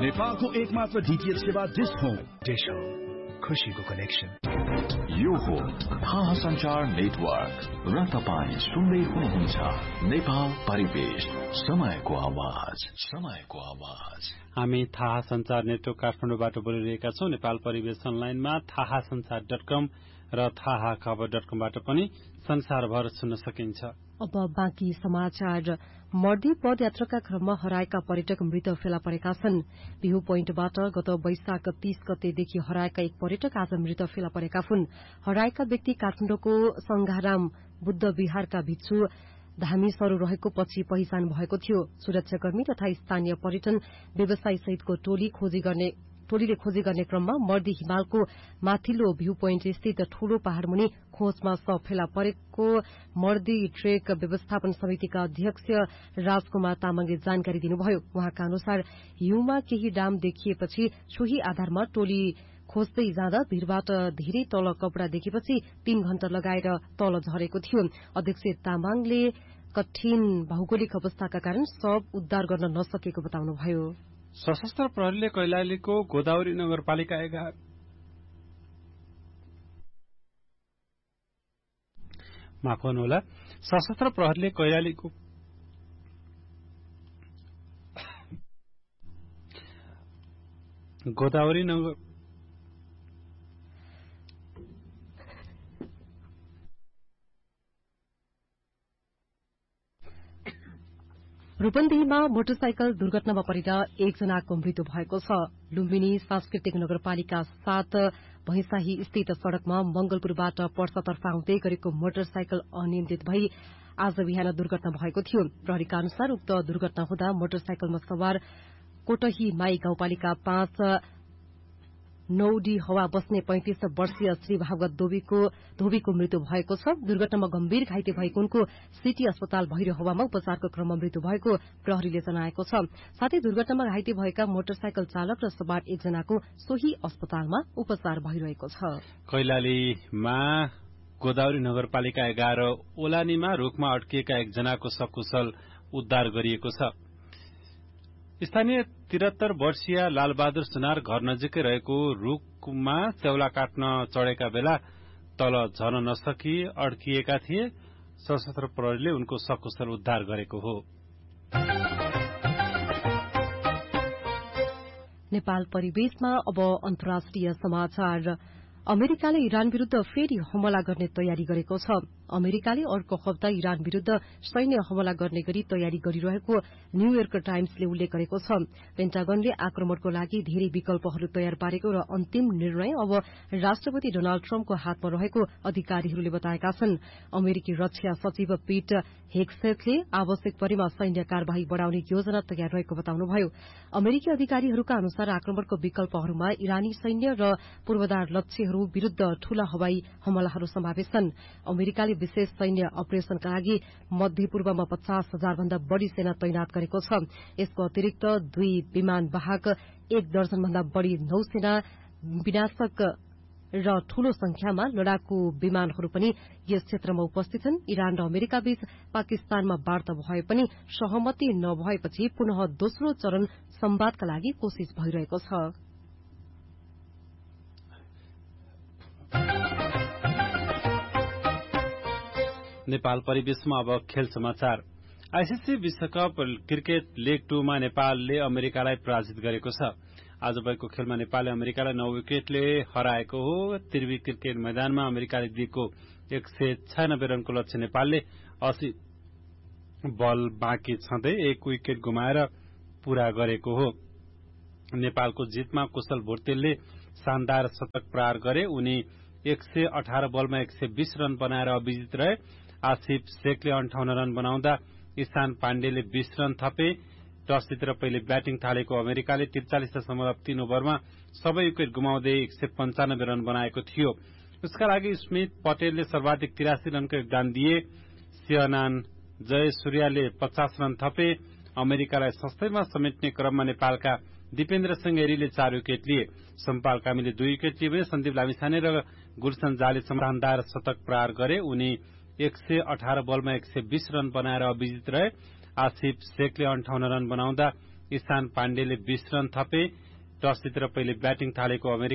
नेपालको एकमात्र डीटीएच सेवा डिश होम। खुशीको कनेक्सन। यो हो थाहा सञ्चार नेटवर्क र तपाईं सुन्दै हुनुहुन्छ नेपाल परिवेश, समयको आवाज। हामी थाहा सञ्चार नेटवर्क काठमाडौँबाट बोलिरहेका छौं। नेपाल परिवेश अनलाइनमा थाहा संचार.com र थाहा खबर.com-बाट पनि संसारभर सुन्न सकिन्छ। अब बाँकी समाचार। मर्दी पदयात्राका क्रममा हराएका पर्यटक मृत फेला परेका छन्। भ्यू पोइन्टबाट गत वैशाख 30 गतेदेखि हराएका एक पर्यटक आज मृत फेला परेका हुन्। हराएका व्यक्ति काठमाडौँको संघाराम बुद्ध विहारका भिक्षु धामीसरू रहेको पछि पहिचान भएको थियो। सुरक्षाकर्मी तथा स्थानीय पर्यटन व्यवसायी सहितको टोलीले खोजी गर्ने क्रममा मर्दी हिमालको माथिल्लो भ्यू पोइन्ट स्थित ठूलो पहाड़मुनि खोजमा शव फेला परेको मर्दी ट्रेक व्यवस्थापन समितिका अध्यक्ष राजकुमार तामाङले जानकारी दिनुभयो। उहाँका अनुसार हिउँमा केही डाम देखिएपछि सोही आधारमा टोली खोज्दै जाँदा भिरबाट धेरै तल कपड़ा देखेपछि 3 घण्टा लगाएर तल झरेको थियो। अध्यक्ष तामाङले कठिन भौगोलिक अवस्थाका कारण शव उद्धार गर्न नसकेको बताउनुभयो। सशस्त्र प्रहरीले कैलालीको गोदावरी नगरपालिका 11 माफ गर्नुहोला। सशस्त्र प्रहरीले कैलालीको गोदावरी नगर रूपन्देहीमा मोटरसाइकल दुर्घटनामा परेर एकजनाको मृत्यु भएको छ। लुम्बिनी सांस्कृतिक नगरपालिका 7 भैंसाही स्थित सड़कमा मंगलपुरबाट पर्सातर्फ आउँदै गरेको मोटरसाइकल अनियन्त्रित भई आज बिहान दुर्घटना भएको थियो। प्रहरीका अनुसार उक्त दुर्घटना हुँदा मोटरसाइकलमा सवार कोटही माई गाउँपालिका 5 नौडी हवा बस्ने 35 वर्षीय श्री भागवत धोबीको मृत्यु भएको छ। दुर्घटनामा गम्भीर घाइते भएको उनको सिटी अस्पताल भैरव हवामा उपचारको क्रममा मृत्यु भएको प्रहरीले जनाएको छ। साथै दुर्घटनामा घाइते भएका मोटरसाइकल चालक र सवार एकजनाको सोही अस्पतालमा उपचार भइरहेको छ। कैलालीमा गोदावरी नगरपालिका 11 ओलानीमा रूखमा अड्किएका एकजनाको सकुशल उद्धार गरिएको छ। स्थानीय 73 वर्षीय लालबहादुर सुनार घर नजिकै रहेको रूखमा च्याउला काट्न चढेका बेला तल झर्न नसकी अड्किएका थिए। सशस्त्र प्रहरीले उनको सकुशल उद्धार गरेको हो। नेपाल परिवेशमा अब अन्तर्राष्ट्रिय समाचार। अमेरिकाले इरान विरूद्ध फेरि हमला गर्ने तयारी गरेको छ। अमेरिकाले अर्को हप्ता इरान विरूद्ध सैन्य हमला गर्ने गरी तयारी गरिरहेको न्यूयोर्क टाइम्सले उल्लेख गरेको छ। पेन्टागनले आक्रमणको लागि धेरै विकल्पहरू तयार पारेको र अन्तिम निर्णय अब राष्ट्रपति डोनाल्ड ट्रम्पको हातमा रहेको अधिकारीहरूले बताएका छन्। अमेरिकी रक्षा सचिव पीट हेग्सेथले आवश्यक परेमा सैन्य कार्यवाही बढ़ाउने योजना तयार रहेको बताउनुभयो। अमेरिकी अधिकारीहरूका अनुसार आक्रमणको विकल्पहरूमा इरानी सैन्य र पूर्वाधार लक्ष्यहरू विरूद्ध ठूला हवाई हमलाहरू समावेश छन्। अमेरिकाले विशेष सैन्य अपरेशनका लागि मध्यपूर्वमा 50,000 भन्दा बढ़ी सेना तैनात गरेको छ। यसको अतिरिक्त 2 विमान वाहक 1 दर्जन भन्दा बढ़ी नौसेना विनाशक र ठूलो संख्यामा लडाकू विमानहरू पनि यस क्षेत्रमा उपस्थित छन्। इरान र अमेरिका बीच पाकिस्तानमा वार्ता भए पनि सहमति नभएपछि पुनः दोस्रो चरण संवादका लागि कोशिश भइरहेको छ। नेपाल परिवेशमा अब खेल समाचार। आईसीसी विश्वकप क्रिकेट लेग 2 मा नेपालले अमेरिकालाई पराजित गरेको छ। आज भएको खेलमा नेपालले अमेरिकालाई 9 विकेटले हराएको हो। त्रिवी क्रिकेट मैदानमा अमेरिकाले दिएको 196 रनको लक्ष्य नेपालले 80 बल बाँकी छँदै 1 विकेट गुमाएर पूरा गरेको हो। नेपालको जितमा कुशल भुर्तेलले शानदार शतक प्रहार गरे। उनी 118 बलमा 120 रन बनाएर अविजित रहे। आसिफ शेखले 58 रन बनाउँदा ईशान पाण्डेले 20 रन थपे। टस जितेर पहिले ब्याटिङ थालेको अमेरिकाले 43.3 ओभरमा सबै विकेट गुमाउँदै 195 रन बनाएको थियो। उसका लागि स्मिथ पटेलले सर्वाधिक 83 रनको योगदान दिए। सिहनान जयसूर्यले 50 रन थपे। अमेरिकालाई सस्तैमा समेट्ने क्रममा नेपालका दीपेन्द्र सिंह एरीले 4 विकेट लिए। सम्पाल कामीले 2 विकेट लिए भने सन्दीप लामिछाने र गुलशन झाले शानदार शतक प्रहार गरे। उनी 118 बलमा 120 रन बनाएर अविजित रहे। आसिफ शेखले 58 रन बनाउँदा स्थान पाण्डेले 20 रन थपे। टस जितेर पहिले ब्याटिङ थालेको अमेरिका